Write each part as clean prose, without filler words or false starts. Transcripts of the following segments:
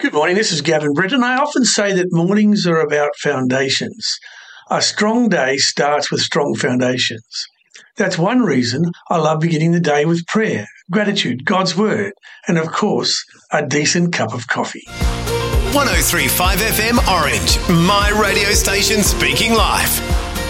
Good morning, this is Gavin Britton. I often say that mornings are about foundations. A strong day starts with strong foundations. That's one reason I love beginning the day with prayer, gratitude, God's Word, and of course, a decent cup of coffee. 103.5 FM Orange, my radio station speaking life.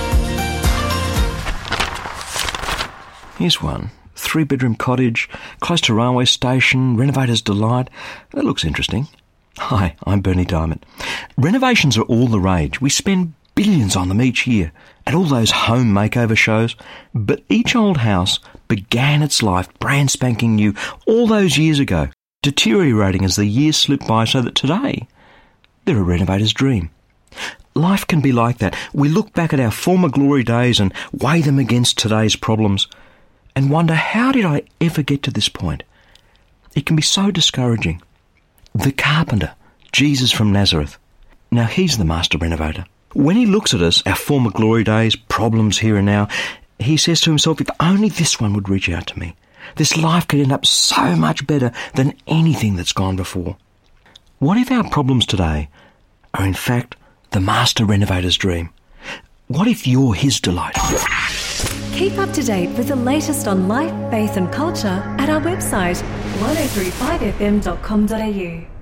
Here's one. 3-bedroom cottage, close to railway station, renovator's delight. That looks interesting. Hi, I'm Bernie Diamond. Renovations are all the rage. We spend billions on them each year at all those home makeover shows. But each old house began its life brand spanking new all those years ago, deteriorating as the years slip by so that today they're a renovator's dream. Life can be like that. We look back at our former glory days and weigh them against today's problems and wonder, how did I ever get to this point? It can be so discouraging. The carpenter, Jesus from Nazareth. Now he's the master renovator. When he looks at us, our former glory days, problems here and now, he says to himself, if only this one would reach out to me, this life could end up so much better than anything that's gone before. What if our problems today are in fact the master renovator's dream? What if you're his delight? Keep up to date with the latest on life, faith and culture at our website 1035fm.com.au.